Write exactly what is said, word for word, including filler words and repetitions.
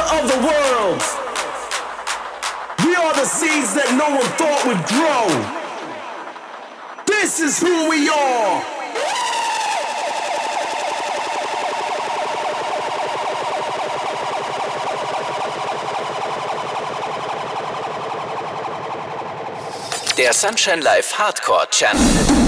of the world. We are the seeds that no one thought would grow. This is who we are. Der Sunshine Live Hardcore Channel.